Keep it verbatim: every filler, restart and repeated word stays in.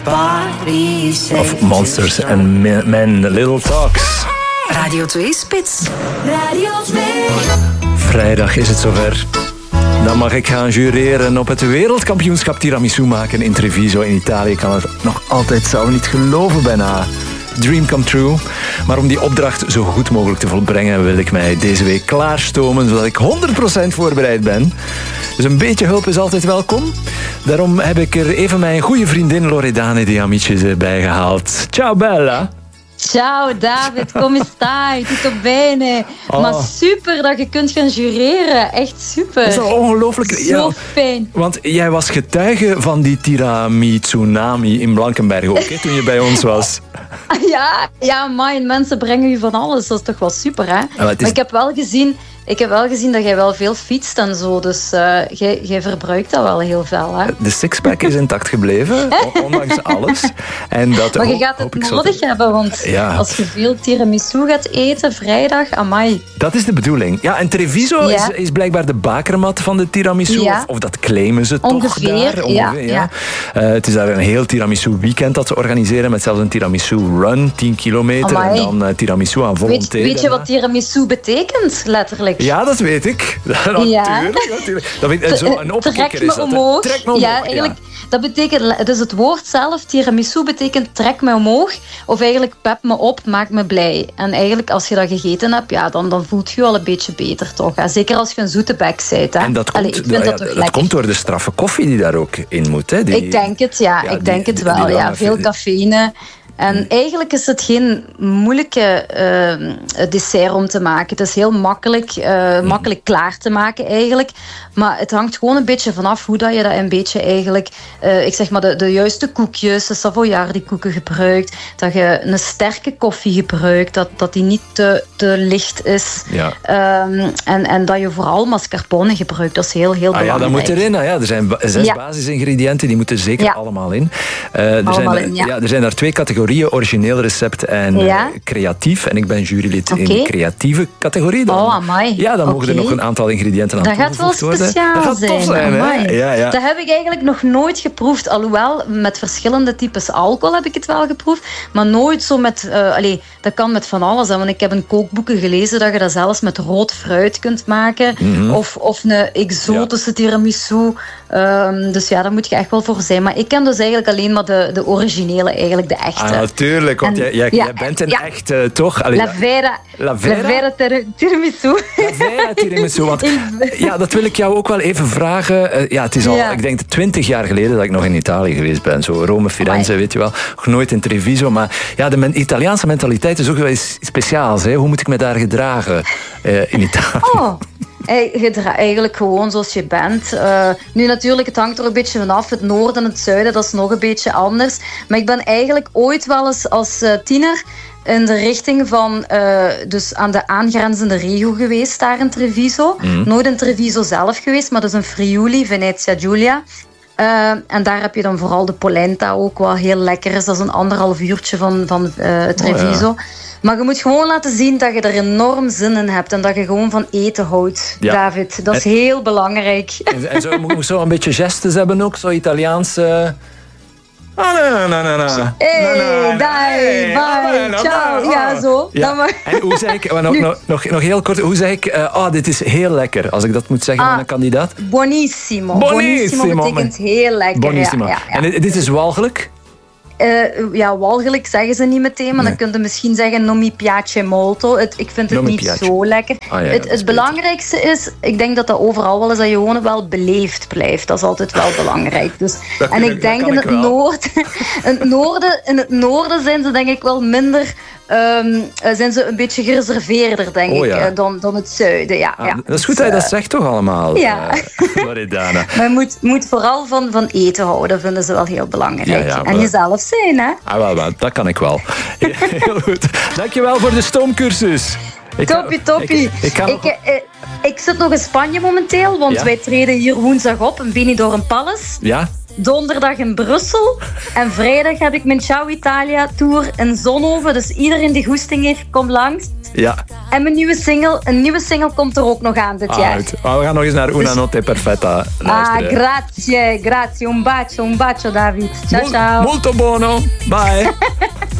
Of Monsters and Men, Little Talks. Radio twee Spits. Radio twee. Vrijdag is het zover. Dan mag ik gaan jureren op het wereldkampioenschap tiramisu maken in Treviso in Italië. Ik kan het nog altijd zelf niet geloven bijna. Dream come true. Maar om die opdracht zo goed mogelijk te volbrengen wil ik mij deze week klaarstomen, zodat ik honderd procent voorbereid ben. Dus een beetje hulp is altijd welkom. Daarom heb ik er even mijn goede vriendin Loredane De Amicis bij gehaald. Ciao Bella. Ciao David, come stai? Tutto bene? Oh. Maar super dat je kunt gaan jureren. Echt super. Dat is wel ongelooflijk. Zo ja, fijn. Want jij was getuige van die tirami-tsunami in Blankenberg ook, hè, toen je bij ons was. Ja, ja, man, mensen brengen je van alles. Dat is toch wel super, hè? Ja, maar is... maar ik heb wel gezien... Ik heb wel gezien dat jij wel veel fietst en zo, dus uh, jij, jij verbruikt dat wel heel veel, hè? De sixpack is intact gebleven, ondanks alles. En dat maar je hoop, gaat het hoop nodig zo... hebben, want ja. als je veel tiramisu gaat eten vrijdag, amai. Dat is de bedoeling. Ja, en Treviso ja. is, is blijkbaar de bakermat van de tiramisu, ja. of, of dat claimen ze ongeveer, toch daar? Ongeveer, ja. ja. ja. Uh, het is daar een heel tiramisu weekend dat ze organiseren, met zelfs een tiramisu run, tien kilometer, amai. en dan uh, tiramisu aan volonté. Weet, weet je wat tiramisu betekent, letterlijk? Ja, dat weet ik. Natuurlijk, ja. natuurlijk. Dat weet, zo een trek me omhoog. Trek me omhoog. Ja, eigenlijk, ja. Dat betekent, dus het woord zelf, tiramisu, betekent trek me omhoog. Of eigenlijk pep me op, maak me blij. En eigenlijk als je dat gegeten hebt, ja, dan, dan voelt je je al een beetje beter, toch? Hè? Zeker als je een zoete bek bent. Hè? En dat, Allee, komt, ik vind ja, dat, toch dat lekker. komt door de straffe koffie die daar ook in moet. Hè? Die, ik denk het, ja. ja ik die, denk het die, wel. die ja, veel cafeïne. En hmm. eigenlijk is het geen moeilijke uh, dessert om te maken. Het is heel makkelijk, uh, hmm. makkelijk klaar te maken eigenlijk. Maar het hangt gewoon een beetje vanaf hoe dat je dat een beetje eigenlijk... Uh, ik zeg maar de, de juiste koekjes, de Savoyardi koeken gebruikt. Dat je een sterke koffie gebruikt. Dat, dat die niet te, te licht is. Ja. Um, en, en dat je vooral mascarpone gebruikt. Dat is heel, heel ah, belangrijk. Ja, dat moet erin. Ah, ja. Er zijn zes ja. basisingrediënten. Die moeten zeker ja. allemaal in. Uh, er, allemaal zijn, in ja. Ja, er zijn daar twee categorieën. Origineel recept en ja. uh, creatief. En ik ben jurylid okay. in de creatieve categorie. Dan, oh, amai. Ja, dan mogen okay. er nog een aantal ingrediënten aan dat toegevoegd worden. Dat gaat wel speciaal dat gaat zijn. zijn hè? Ja, ja. Dat heb ik eigenlijk nog nooit geproefd. Alhoewel, met verschillende types alcohol heb ik het wel geproefd. Maar nooit zo met... Uh, allez, dat kan met van alles. Hè, want ik heb in kookboeken gelezen dat je dat zelfs met rood fruit kunt maken. Mm-hmm. Of, of een exotische ja. tiramisu. Um, dus ja, daar moet je echt wel voor zijn. Maar ik ken dus eigenlijk alleen maar de, de originele, eigenlijk de echte. Ah, natuurlijk, want en, jij, jij, ja, jij bent een ja. echt, uh, toch? Allee, La Vera, La Vera? La Vera ter, tiramisu. La Vera tiramisu, want ja, dat wil ik jou ook wel even vragen. Uh, ja, het is al, ja. ik denk, twintig jaar geleden dat ik nog in Italië geweest ben. Zo Rome, Firenze, weet je wel. Nog nooit in Treviso. Maar ja, de men- Italiaanse mentaliteit is ook wel iets speciaals. Hè? Hoe moet ik me daar gedragen uh, in Italië? Oh. Eigenlijk gewoon zoals je bent. Uh, nu natuurlijk, het hangt er een beetje vanaf. Het noorden en het zuiden, dat is nog een beetje anders. Maar ik ben eigenlijk ooit wel eens als uh, tiener in de richting van, uh, dus aan de aangrenzende regio geweest, daar in Treviso. Mm. Nooit in Treviso zelf geweest, maar dus in Friuli, Venezia Giulia. Uh, en daar heb je dan vooral de polenta ook, wat heel lekker is. Dat is een anderhalf uurtje van, van uh, Treviso. Oh, ja. Maar je moet gewoon laten zien dat je er enorm zin in hebt. En dat je gewoon van eten houdt, ja. David. Dat is en, heel belangrijk. En, en zo moet zo een beetje gestes hebben ook, zo Italiaanse... Oh, nee, nee, nee, nee. Hey, dai, bye, ciao. Ja, zo. Ja. Maar... En hoe zeg ik, nog, nog, nog, nog heel kort, hoe zeg ik, uh, oh, dit is heel lekker, als ik dat moet zeggen ah, aan een kandidaat? Buonissimo. Buonissimo, buonissimo betekent heel lekker. Buonissimo. Ja, ja, ja. En dit is walgelijk? Uh, ja, walgelijk zeggen ze niet meteen, maar nee. dan kun je misschien zeggen non mi piace molto. Het, ik vind het non niet piace. zo lekker. Ah, ja, het het belangrijkste is, ik denk dat dat overal wel is, dat je gewoon wel beleefd blijft. Dat is altijd wel belangrijk. Dus, en ik, ik denk in het, noord, in, het noorden, in het noorden zijn ze denk ik wel minder... Um, zijn ze een beetje gereserveerder, denk oh, ja. ik, dan, dan het zuiden. Ja, ah, ja. Dat is goed dat je dat zegt toch allemaal, ja. uh, Loredana. Maar je moet, moet vooral van, van eten houden, dat vinden ze wel heel belangrijk. Ja, ja, en jezelf zijn, hè? Ah, wel, wel, dat kan ik wel. Heel goed. Dankjewel voor de stoomcursus. Ik toppie, toppie. Ik, ik, nog... ik, ik, ik zit nog in Spanje momenteel, want ja? wij treden hier woensdag op in Benidorm Palace. Ja? donderdag in Brussel. En vrijdag heb ik mijn Ciao Italia tour in Zonhoven. Dus iedereen die goesting heeft, kom langs. Ja. En mijn nieuwe single, een nieuwe single komt er ook nog aan dit jaar. Uit. Oh, we gaan nog eens naar Una Notte Perfetta luisteren. Ah, grazie, grazie. Un bacio, un bacio, David. Ciao, ciao. Molto buono. Bye.